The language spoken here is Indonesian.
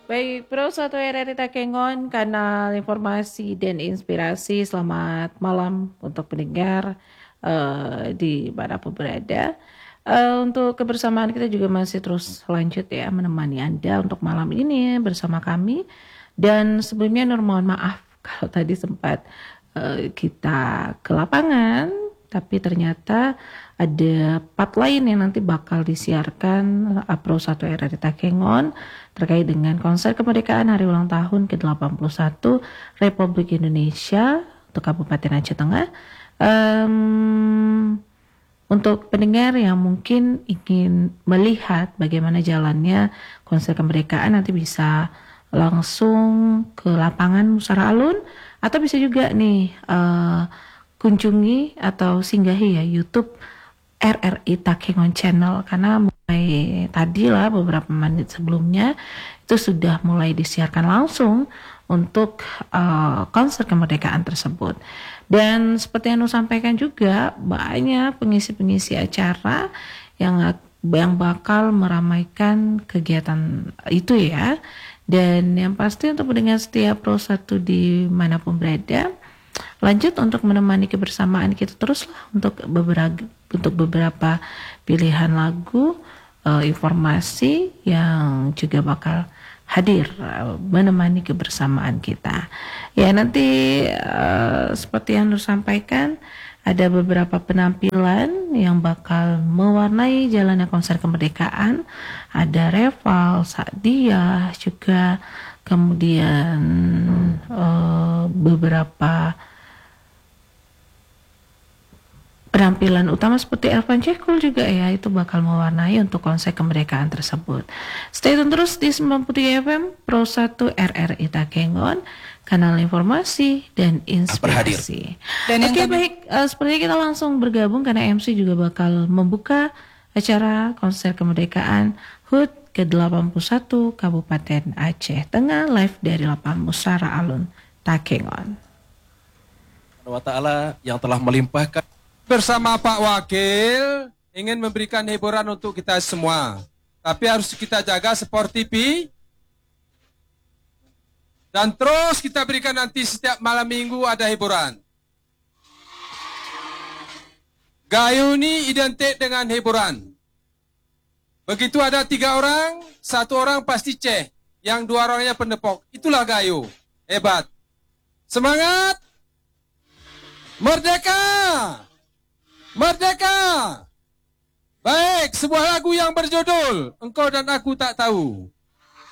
Baik, Pro Soto RRI Takengon, kanal informasi dan inspirasi. Selamat malam untuk pendengar di manapun berada. Untuk kebersamaan kita juga masih terus lanjut ya, menemani Anda untuk malam ini bersama kami. Dan sebelumnya Nur mohon maaf kalau tadi sempat kita ke lapangan, tapi ternyata ada part lain yang nanti bakal disiarkan Pro 1 RRI Takengon terkait dengan konser kemerdekaan hari ulang tahun ke-81 Republik Indonesia untuk Kabupaten Aceh Tengah. Untuk pendengar yang mungkin ingin melihat bagaimana jalannya konser kemerdekaan, nanti bisa langsung ke lapangan Musara Alun, atau bisa juga nih kunjungi atau singgahi ya YouTube RRI Takengon Channel, karena mulai tadi lah beberapa menit sebelumnya itu sudah mulai disiarkan langsung untuk konser kemerdekaan tersebut. Dan seperti yang Nur sampaikan juga, banyak pengisi-pengisi acara yang bakal meramaikan kegiatan itu ya. Dan yang pasti untuk mendengar setiap Pro 1 dimanapun berada, lanjut untuk menemani kebersamaan kita teruslah untuk beberapa pilihan lagu, informasi yang juga bakal hadir menemani kebersamaan kita. Ya, nanti seperti yang Nur sampaikan, ada beberapa penampilan yang bakal mewarnai jalannya konser kemerdekaan. Ada Reval, Sadia juga, kemudian beberapa penampilan utama seperti Elvan Cekul juga ya, itu bakal mewarnai untuk konser kemerdekaan tersebut. Stay tune terus di 93 FM Pro 1 RRI Takengon, kanal informasi dan inspirasi. Dan oke, baik, sepertinya kita langsung bergabung karena MC juga bakal membuka acara konser kemerdekaan HUT ke-81 Kabupaten Aceh Tengah, live dari lapangan Musara Alun Takengon. Allah Ta'ala yang telah melimpahkan bersama Pak Wakil ingin memberikan hiburan untuk kita semua, tapi harus kita jaga sportivi dan terus kita berikan nanti setiap malam minggu ada hiburan. Gayo ini identik dengan hiburan. Begitu ada 3 orang, 1 orang pasti ceh, yang 2 orangnya pendepok. Itulah gayo. Hebat. Semangat. Merdeka. Merdeka. Baik, sebuah lagu yang berjudul Engkau dan Aku Tak Tahu.